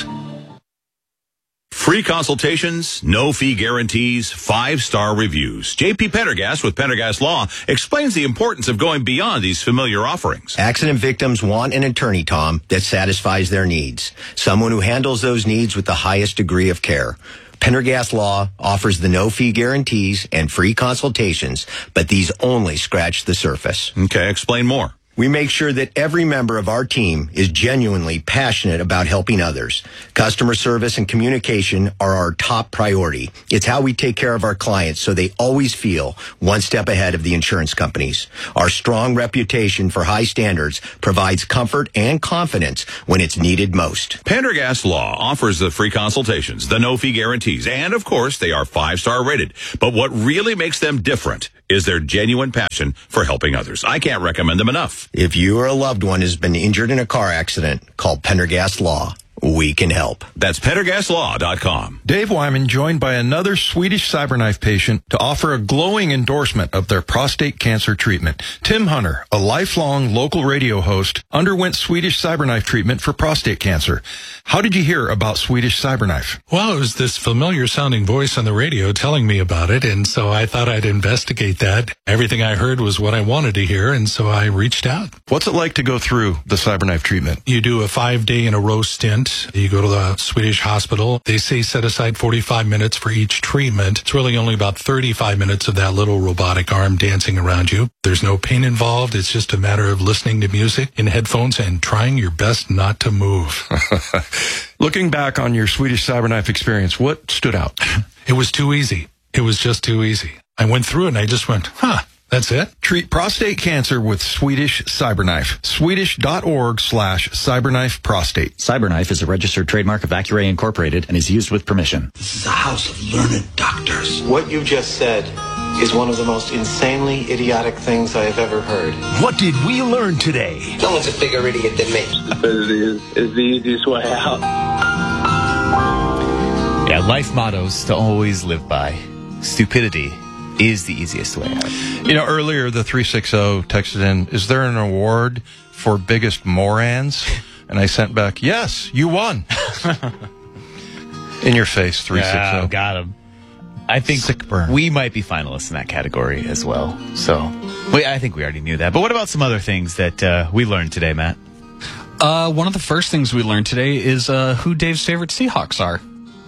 Free consultations, no fee guarantees, 5-star reviews. J.P. Pendergast with Pendergast Law explains the importance of going beyond these familiar offerings. Accident victims want an attorney, Tom, that satisfies their needs. Someone who handles those needs with the highest degree of care. Pendergast Law offers the no-fee guarantees and free consultations, but these only scratch the surface. Okay, explain more. We make sure that every member of our team is genuinely passionate about helping others. Customer service and communication are our top priority. It's how we take care of our clients so they always feel one step ahead of the insurance companies. Our strong reputation for high standards provides comfort and confidence when it's needed most. Pendergast Law offers the free consultations, the no-fee guarantees, and, of course, they are 5-star rated. But what really makes them different is their genuine passion for helping others. I can't recommend them enough. If you or a loved one has been injured in a car accident, call Pendergast Law. We can help. That's PendergastLaw.com. Dave Wyman joined by another Swedish CyberKnife patient to offer a glowing endorsement of their prostate cancer treatment. Tim Hunter, a lifelong local radio host, underwent Swedish CyberKnife treatment for prostate cancer. How did you hear about Swedish CyberKnife? Well, it was this familiar sounding voice on the radio telling me about it, and so I thought I'd investigate that. Everything I heard was what I wanted to hear, and so I reached out. What's it like to go through the CyberKnife treatment? You do a 5-day in a row stint. You go to the Swedish hospital. They say set aside 45 minutes for each treatment. It's really only about 35 minutes of that little robotic arm dancing around you. There's no pain involved. It's just a matter of listening to music in headphones and trying your best not to move. Looking back on your Swedish CyberKnife experience, what stood out? It was too easy. It was just too easy. I went through it and I just went, that's it? Treat prostate cancer with Swedish CyberKnife. Swedish.org/CyberKnife Prostate. CyberKnife is a registered trademark of Accuray Incorporated and is used with permission. This is a house of learned doctors. What you just said is one of the most insanely idiotic things I have ever heard. What did we learn today? No one's a bigger idiot than me. Stupidity is the easiest way out. Yeah, life mottos to always live by. Stupidity is the easiest way out. You know, earlier the 360 texted in, is there an award for biggest morons? And I sent back, yes, you won. In your face, 360. Yeah, got him. I think we might be finalists in that category as well. So, I think we already knew that. But what about some other things that we learned today, Matt? One of the first things we learned today is who Dave's favorite Seahawks are.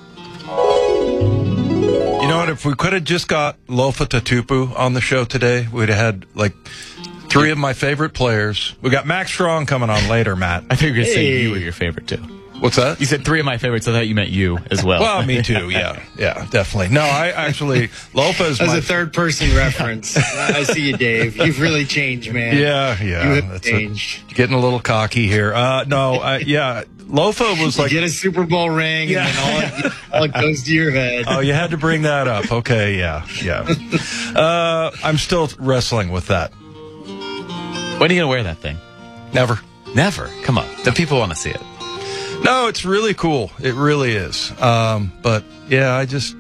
You know what? If we could have just got Lofa Tatupu on the show today, we'd have had like 3 of my favorite players. We got Max Strong coming on later, Matt. I think you were going to say you were your favorite too. What's that? You said 3 of my favorites. I thought you meant you as well. Well, me too. Yeah, definitely. No, I actually Lofa is as a third-person reference. I see you, Dave. You've really changed, man. Yeah. You have changed. Getting a little cocky here. Lofa was like... You get a Super Bowl ring, and then all it goes to your head. Oh, you had to bring that up. Okay, yeah. I'm still wrestling with that. When are you going to wear that thing? Never. Come on. The people want to see it. No, it's really cool. It really is. But, yeah, I just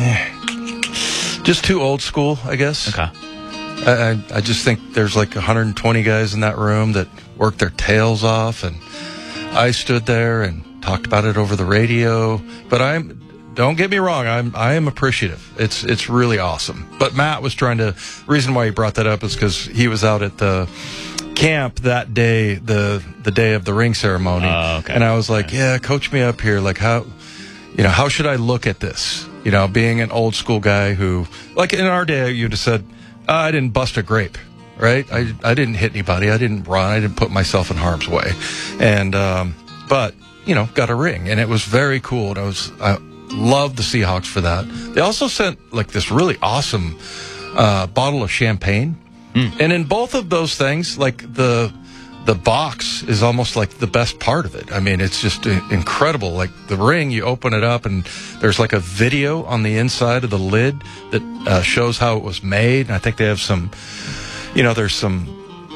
too old school, I guess. Okay. I just think there's like 120 guys in that room that work their tails off, and I stood there and talked about it over the radio. But don't get me wrong, I am appreciative. It's really awesome. But Matt was reason why he brought that up is because he was out at the camp that day, the day of the ring ceremony. Okay. And I was like, yeah, coach me up here. Like how should I look at this? You know, being an old school guy who, like in our day, you'd have said, I didn't bust a grape, right? I didn't hit anybody. I didn't run. I didn't put myself in harm's way. And, but, got a ring, and it was very cool. And I loved the Seahawks for that. They also sent like this really awesome, bottle of champagne. And in both of those things, like the box is almost like the best part of it. I mean, it's just incredible. Like the ring, you open it up and there's like a video on the inside of the lid that shows how it was made. And I think they have some, there's some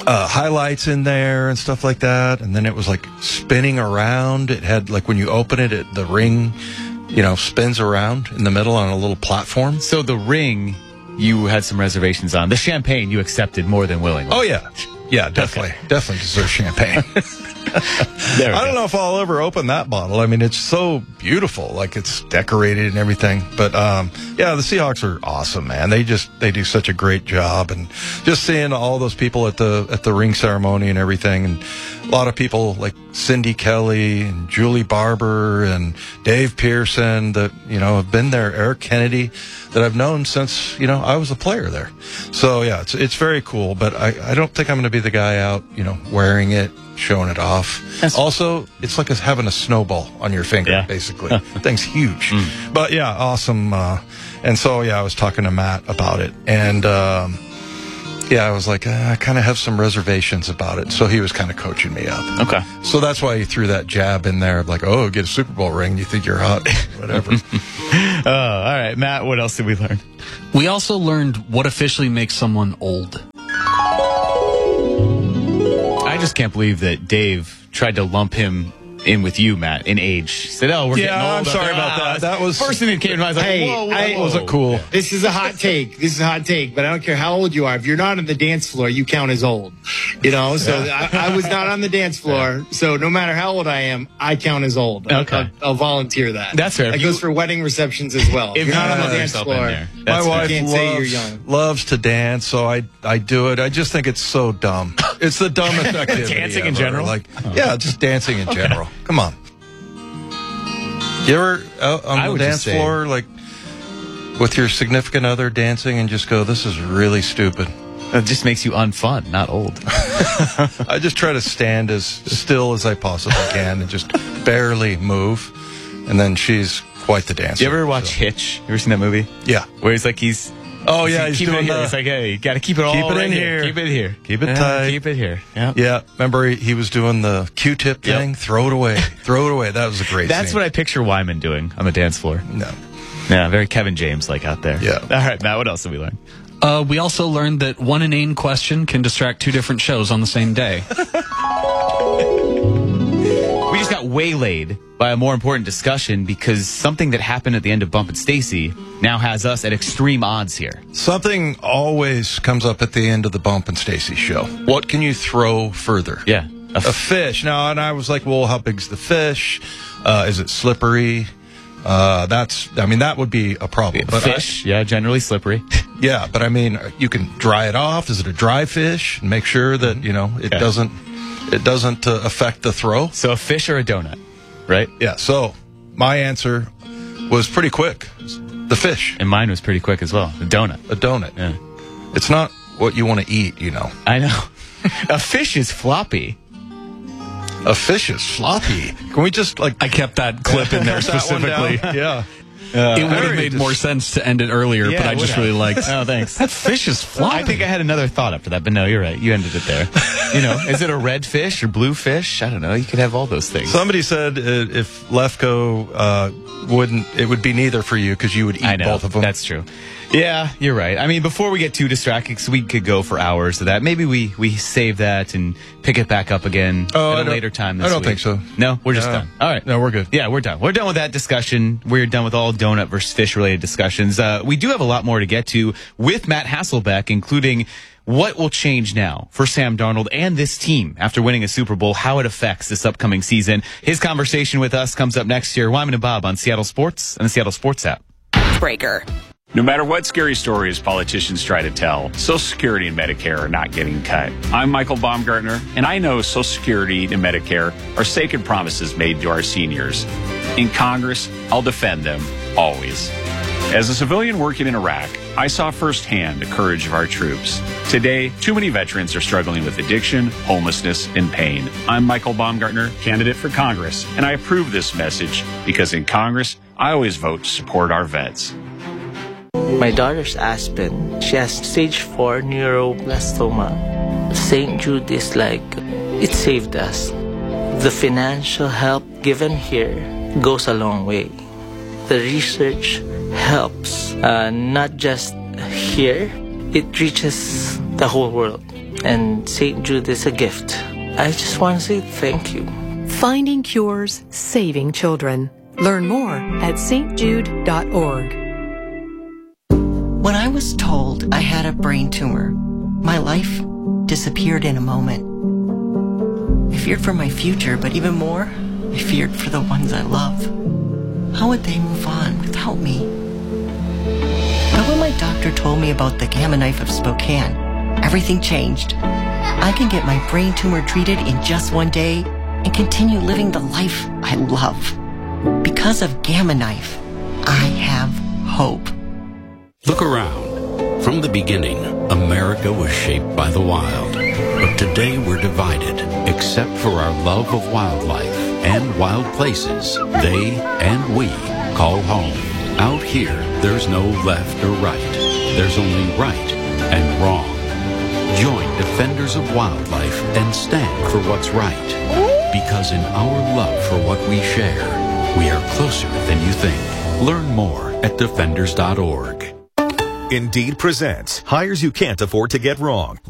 highlights in there and stuff like that. And then it was like spinning around. It had like when you open it, the ring, spins around in the middle on a little platform. So the ring you had some reservations on. The champagne you accepted more than willingly. Oh, yeah. Yeah, definitely. Okay. Definitely deserve champagne. I don't know if I'll ever open that bottle. I mean, it's so beautiful. Like, it's decorated and everything. But, yeah, the Seahawks are awesome, man. They do such a great job. And just seeing all those people at the ring ceremony and everything. And a lot of people like Cindy Kelly and Julie Barber and Dave Pearson that, have been there. Eric Kennedy that I've known since, I was a player there. So, yeah, it's very cool. But I don't think I'm going to be the guy out, wearing it, showing it off. Also, it's like having a snowball on your finger, basically. Thing's huge. But, yeah, awesome. And so, yeah, I was talking to Matt about it. And, yeah, I was like, I kind of have some reservations about it. So he was kind of coaching me up. Okay. So that's why he threw that jab in there of like, oh, get a Super Bowl ring. You think you're hot. Whatever. All right, Matt, what else did we learn? We also learned what officially makes someone old. I just can't believe that Dave tried to lump him in with you, Matt, in age. He said, we're getting old. I'm sorry about that. That was first thing that came to mind. I was like, whoa, that wasn't cool. This is a hot take. But I don't care how old you are. If you're not on the dance floor, you count as old. So I was not on the dance floor. So no matter how old I am, I count as old. Okay. I'll volunteer that. That's fair. That goes for wedding receptions as well. If you're not on the dance floor, my wife can't say you're young. Loves to dance, so I do it. I just think it's so dumb. It's the dumbest activity. Dancing in general? Yeah, just dancing in general. Come on. You ever out on the dance floor, like with your significant other dancing and just go, this is really stupid? It just makes you unfun, not old. I just try to stand as still as I possibly can and just barely move. And then she's quite the dancer. You ever watch Hitch? You ever seen that movie? Yeah. Where he's like, he's doing that. It's like, hey, you got to keep it all in here. Keep it here. Keep it tight. Keep it here. Yep. Yeah. Remember he was doing the Q-tip thing? Throw it away. Throw it away. That was a great That's scene. what I picture Wyman doing on the dance floor. No. Yeah, very Kevin James-like out there. Yeah. All right, Matt, what else did we learn? We also learned that one inane question can distract two different shows on the same day. We just got waylaid by a more important discussion because something that happened at the end of Bump and Stacy now has us at extreme odds here. Something always comes up at the end of the Bump and Stacy show. What can you throw further? Yeah. A fish. Now, and I was like, well, how big's the fish? Is it slippery? That would be a problem. But fish, generally slippery. Yeah, but I mean, you can dry it off. Is it a dry fish? And make sure that, it doesn't affect the throw. So a fish or a donut, right? Yeah, so my answer was pretty quick. The fish. And mine was pretty quick as well. A donut. A donut. Yeah. It's not what you want to eat, I know. A fish is floppy. A fish is floppy. Can we just I kept that clip in there specifically. Yeah. It would have made more sense to end it earlier, but I just really liked. Oh, thanks. That fish is floppy. I think I had another thought after that, but no, you're right. You ended it there. Is it a red fish or blue fish? I don't know. You could have all those things. Somebody said if Lefko it would be neither for you because you would eat both of them. That's true. Yeah, you're right. I mean, before we get too distracted, because we could go for hours of that, maybe we save that and pick it back up again at a later time this week. I don't think so. No? We're just done. All right. No, we're good. Yeah, we're done. We're done with that discussion. We're done with all donut versus fish-related discussions. We do have a lot more to get to with Matt Hasselbeck, including what will change now for Sam Darnold and this team after winning a Super Bowl, how it affects this upcoming season. His conversation with us comes up next year. Wyman and Bob on Seattle Sports and the Seattle Sports app. Breaker. No matter what scary stories politicians try to tell, Social Security and Medicare are not getting cut. I'm Michael Baumgartner, and I know Social Security and Medicare are sacred promises made to our seniors. In Congress, I'll defend them, always. As a civilian working in Iraq, I saw firsthand the courage of our troops. Today, too many veterans are struggling with addiction, homelessness, and pain. I'm Michael Baumgartner, candidate for Congress, and I approve this message because in Congress, I always vote to support our vets. My daughter's Aspen. She has stage 4 neuroblastoma. St. Jude is like, it saved us. The financial help given here goes a long way. The research helps, not just here, it reaches the whole world. And St. Jude is a gift. I just want to say thank you. Finding cures, saving children. Learn more at stjude.org. When I was told I had a brain tumor, my life disappeared in a moment. I feared for my future, but even more, I feared for the ones I love. How would they move on without me? But when my doctor told me about the Gamma Knife of Spokane, everything changed. I can get my brain tumor treated in just one day and continue living the life I love. Because of Gamma Knife, I have hope. Look around. From the beginning, America was shaped by the wild. But today we're divided, except for our love of wildlife and wild places they and we call home. Out here, there's no left or right. There's only right and wrong. Join Defenders of Wildlife and stand for what's right. Because in our love for what we share, we are closer than you think. Learn more at defenders.org. Indeed presents hires you can't afford to get wrong.